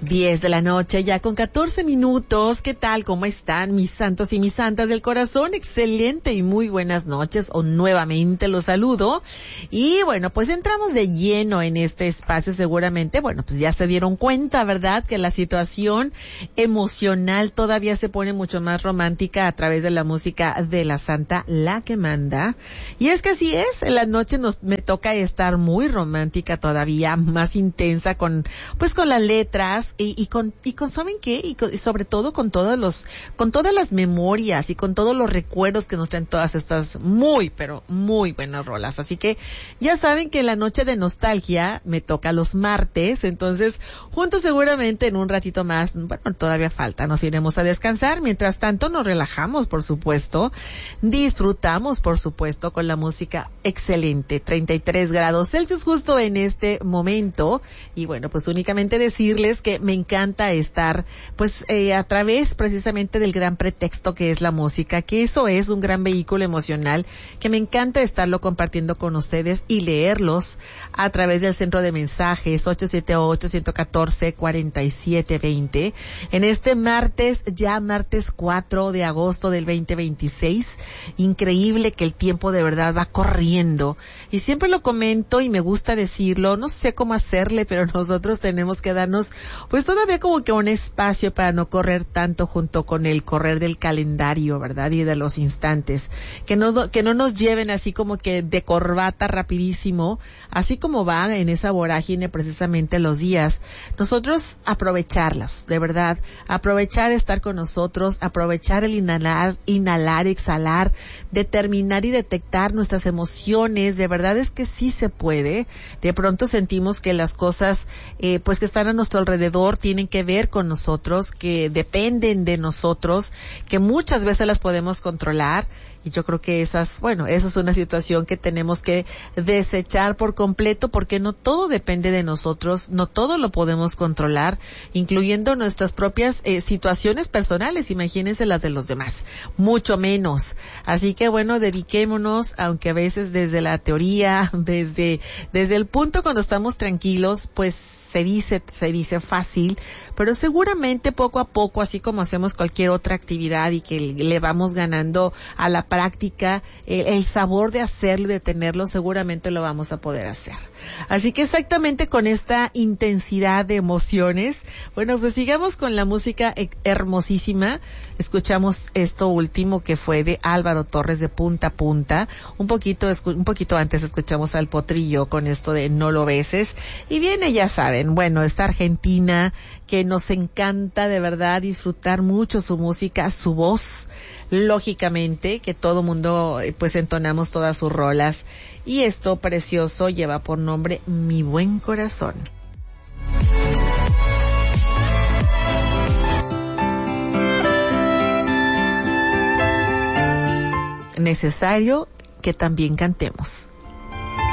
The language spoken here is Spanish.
10 de la noche, ya con 14 minutos. ¿Qué tal? ¿Cómo están mis santos y mis santas del corazón? Excelente y muy buenas noches. Nuevamente los saludo. Y bueno, pues entramos de lleno en este espacio seguramente. Bueno, pues ya se dieron cuenta, ¿verdad? Que la situación emocional todavía se pone mucho más romántica a través de la música de la Santa, la que manda. Y es que así es, en la noche me toca estar muy romántica todavía, más intensa con las letras. Y con ¿saben qué? Y sobre todo con todas las memorias y con todos los recuerdos que nos traen todas estas pero muy buenas rolas. Así que ya saben que la noche de nostalgia me toca los martes, entonces juntos seguramente en un ratito más, bueno, todavía falta, nos iremos a descansar. Mientras tanto nos relajamos, por supuesto, disfrutamos, por supuesto, con la música excelente. 33 grados Celsius justo en este momento. Y bueno, pues únicamente decirles que me encanta estar a través precisamente del gran pretexto que es la música, que eso es un gran vehículo emocional, que me encanta estarlo compartiendo con ustedes y leerlos a través del centro de mensajes 878-114-4720 en este martes 4 de agosto del 2026. Increíble que el tiempo de verdad va corriendo y siempre lo comento y me gusta decirlo, no sé cómo hacerle, pero nosotros tenemos que darnos pues todavía como que un espacio para no correr tanto junto con el correr del calendario, ¿verdad? Y de los instantes. Que no nos lleven así como que de corbata rapidísimo, así como van en esa vorágine precisamente los días. Nosotros aprovecharlos, de verdad. Aprovechar estar con nosotros, aprovechar el inhalar, exhalar, determinar y detectar nuestras emociones. De verdad es que sí se puede. De pronto sentimos que las cosas que están a nuestro alrededor tienen que ver con nosotros, que dependen de nosotros, que muchas veces las podemos controlar. Y yo creo que esa es una situación que tenemos que desechar por completo, porque no todo depende de nosotros, no todo lo podemos controlar, incluyendo nuestras propias situaciones personales, imagínense las de los demás, mucho menos. Así que bueno, dediquémonos, aunque a veces desde la teoría, desde el punto cuando estamos tranquilos, pues se dice fácil, pero seguramente poco a poco, así como hacemos cualquier otra actividad y que le vamos ganando a la práctica, el sabor de hacerlo y de tenerlo, seguramente lo vamos a poder hacer. Así que exactamente con esta intensidad de emociones, bueno, pues sigamos con la música hermosísima. Escuchamos esto último que fue de Álvaro Torres, de Punta a Punta. Un poquito antes escuchamos al Potrillo con esto de No lo beses. Y viene, ya saben, bueno, esta Argentina que nos encanta de verdad disfrutar mucho su música, su voz, lógicamente, que todo mundo entonamos todas sus rolas. Y esto precioso lleva por nombre Mi Buen Corazón. Necesario que también cantemos.